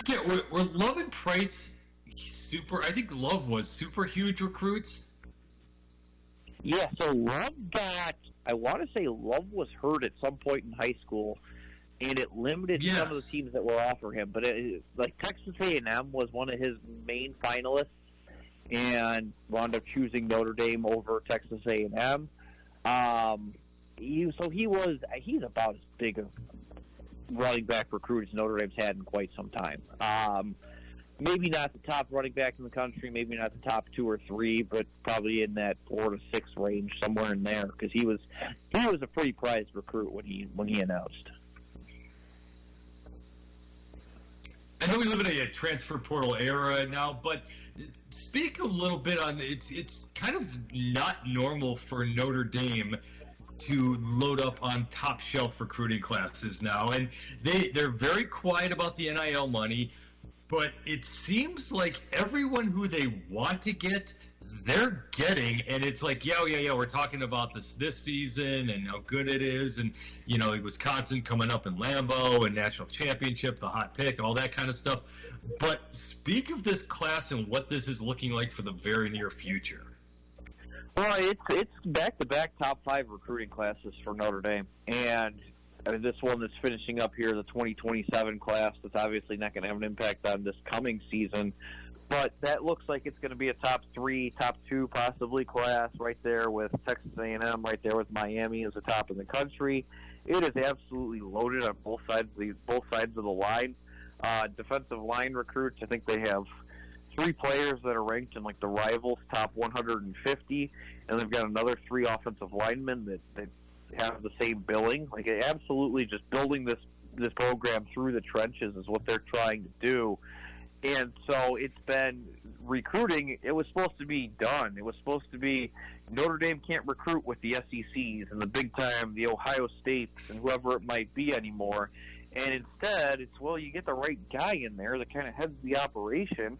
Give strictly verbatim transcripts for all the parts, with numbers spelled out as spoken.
Yeah, were, were Love and Price super? I think Love was super huge recruits. Yeah, so Love got, I want to say Love was hurt at some point in high school, and it limited yes. some of the teams that will offer him. But it, like Texas A and M was one of his main finalists, and wound up choosing Notre Dame over Texas A and M. Um, he, so he was, he's about as big a running back recruit as Notre Dame's had in quite some time. Um, maybe not the top running back in the country, maybe not the top two or three, but probably in that four to six range, somewhere in there, because he was he was a pretty prized recruit when he when he announced. I know we live in a, a transfer portal era now, but speak a little bit on it's it's kind of not normal for Notre Dame to load up on top shelf recruiting classes now, and they they're very quiet about the N I L money, but it seems like everyone who they want to get, they're getting, and it's like, yeah, yeah, yeah, we're talking about this this season and how good it is, and, you know, Wisconsin coming up in Lambeau and national championship, the hot pick, all that kind of stuff. But speak of this class and what this is looking like for the very near future. Well, it's it's back-to-back top five recruiting classes for Notre Dame, and I mean, this one that's finishing up here, the twenty twenty-seven class, that's obviously not going to have an impact on this coming season, but that looks like it's going to be a top three, top two possibly class right there with Texas A and M, right there with Miami as the top in the country. It is absolutely loaded on both sides of the, both sides of the line. Uh, defensive line recruits, I think they have three players that are ranked in like the Rivals top one hundred fifty, and they've got another three offensive linemen that, that have the same billing. Like, absolutely just building this this program through the trenches is what they're trying to do. And so it's been recruiting. It was supposed to be done. It was supposed to be Notre Dame can't recruit with the S E Cs and the big time, the Ohio States and whoever it might be anymore. And instead, it's, well, you get the right guy in there that kind of heads the operation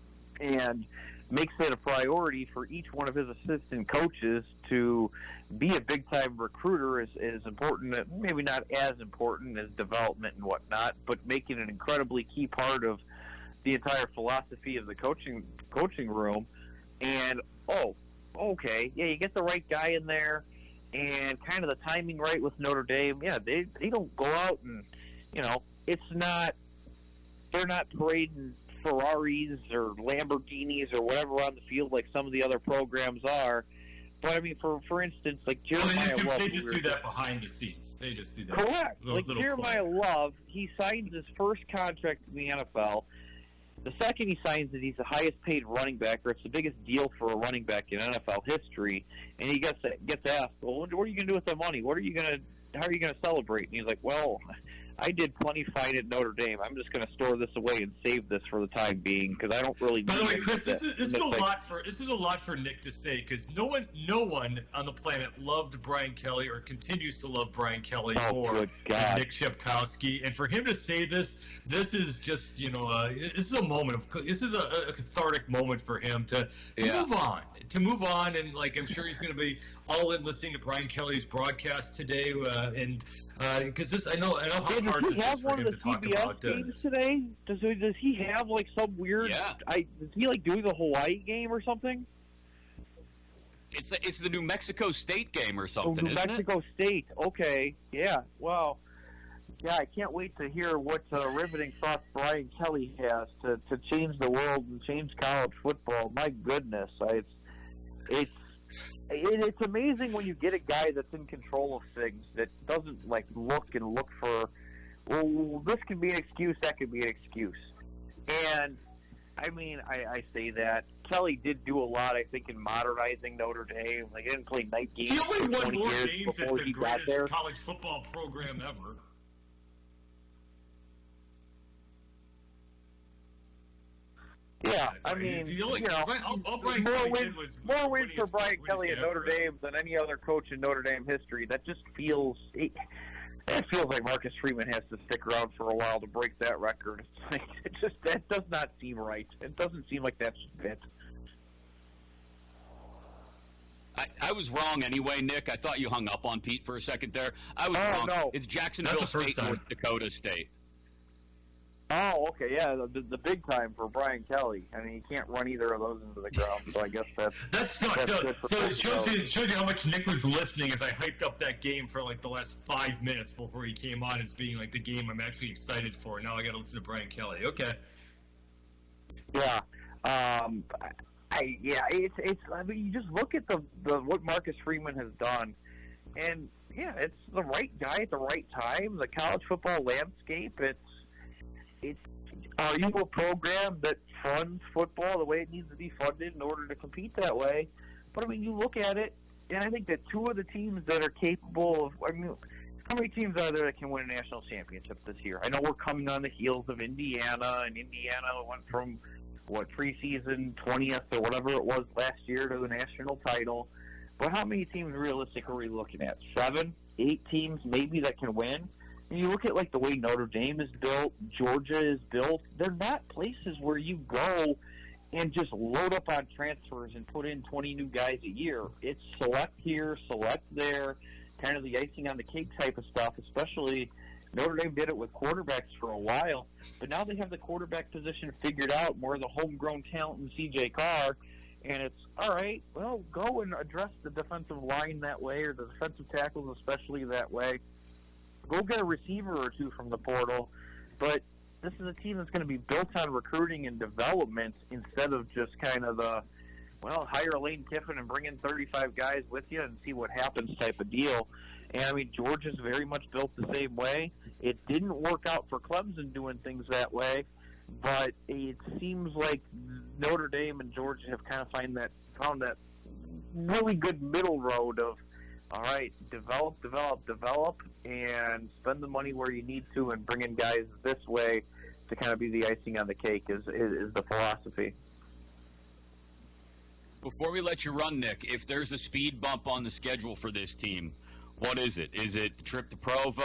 and makes it a priority for each one of his assistant coaches to be a big-time recruiter is, is important, maybe not as important as development and whatnot, but making an incredibly key part of the entire philosophy of the coaching coaching room. And, oh, okay, yeah, you get the right guy in there and kind of the timing right with Notre Dame. Yeah, they, they don't go out and, you know, it's not, they're not parading Ferraris or Lamborghinis or whatever on the field like some of the other programs are. But, I mean, for for instance, like Jeremiah well, they just, Love. They just do that behind the scenes. They just do that. Correct. Little, like little Jeremiah corner. Love, he signs his first contract in the N F L. The second he signs it, he's the highest paid running back, or it's the biggest deal for a running back in N F L history. And he gets gets asked, well, what are you going to do with that money? What are you going to, how are you going to celebrate? And he's like, well, I did plenty fine at Notre Dame. I'm just going to store this away and save this for the time being because I don't really. By the way, Chris, this is, this is a like, lot for this is a lot for Nick to say because no one, no one on the planet loved Brian Kelly or continues to love Brian Kelly oh, more good than God. Nick Shepkowski. And for him to say this, this is just you know, uh, this is a moment of this is a, a cathartic moment for him to, to yeah. move on, to move on, and like I'm sure he's going to be all in listening to Brian Kelly's broadcast today, uh, and. Because uh, this, I know, I know how Hey, hard does he this have is for one him of to the talk T B S about. Uh, games today? Does does he have like some weird? Yeah. I does he like doing the Hawaii game or something? It's it's the New Mexico State game or Oh, something, New isn't Mexico State. Okay, yeah. Well, yeah. I can't wait to hear what uh, riveting thoughts Brian Kelly has to, to change the world and change college football. My goodness, I, it's it's. It, it's amazing when you get a guy that's in control of things that doesn't like look and look for, well, this can be an excuse, that could be an excuse. And, I mean, I, I say that. Kelly did do a lot, I think, in modernizing Notre Dame. Like, he didn't play night games He only for won twenty more years games before at the he got there. greatest college football program ever. Yeah, I Sorry, mean, the only, you know, all, all Brian more Kelly wins, did was more win wins his- for Brian win his Kelly at game, Notre right? Dame than any other coach in Notre Dame history. That just feels it, it feels like Marcus Freeman has to stick around for a while to break that record. It's like, it just that does not seem right. It doesn't seem like that should fit. I, I was wrong anyway, Nick. I thought you hung up on Pete for a second there. I was Oh, wrong. no. It's Jacksonville That's the first State, time. North Dakota State. Oh, okay, yeah, the, the big time for Brian Kelly. I mean, he can't run either of those into the ground, so I guess that's that's not that's so. good for So it shows Kelly. you, it shows you how much Nick was listening as I hyped up that game for like the last five minutes before he came on as being like the game I'm actually excited for. Now I got to listen to Brian Kelly. Okay. Yeah, um, I yeah, it's it's. I mean, you just look at the, the what Marcus Freeman has done, and yeah, it's the right guy at the right time. The college football landscape. It's it's. Are you a program that funds football the way it needs to be funded in order to compete that way? But I mean, you look at it, and I think that two of the teams that are capable of. I mean, how many teams are there that can win a national championship this year? I know we're coming on the heels of Indiana, and Indiana went from what preseason twentieth or whatever it was last year to the national title. But how many teams realistically are we looking at? Seven, eight teams maybe that can win. And you look at like the way Notre Dame is built, Georgia is built. They're not places where you go and just load up on transfers and put in twenty new guys a year. It's select here, select there, kind of the icing on the cake type of stuff. Especially Notre Dame did it with quarterbacks for a while, but now they have the quarterback position figured out, more of the homegrown talent in C J Carr. And it's, all right, well, go and address the defensive line that way, or the defensive tackles especially that way. Go get a receiver or two from the portal. But this is a team that's going to be built on recruiting and development instead of just kind of the, well, hire Lane Kiffin and bring in thirty-five guys with you and see what happens type of deal. And, I mean, Georgia's very much built the same way. It didn't work out for Clemson doing things that way, but it seems like Notre Dame and Georgia have kind of find that, found that really good middle road of, all right, develop, develop, develop, and spend the money where you need to and bring in guys this way to kind of be the icing on the cake is, is, is the philosophy. Before we let you run, Nick, if there's a speed bump on the schedule for this team, what is it? Is it the trip to Provo?